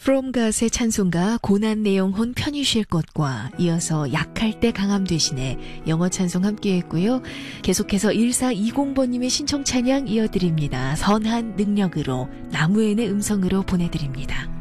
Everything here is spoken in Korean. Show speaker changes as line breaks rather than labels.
From God의 찬송가 고난 내 영혼 편히 쉴 것과 이어서 약할 때 강함 되시네 영어 찬송 함께 했고요. 계속해서 1420번님의 신청 찬양 이어드립니다. 선한 능력으로 나무엔의 음성으로 보내드립니다.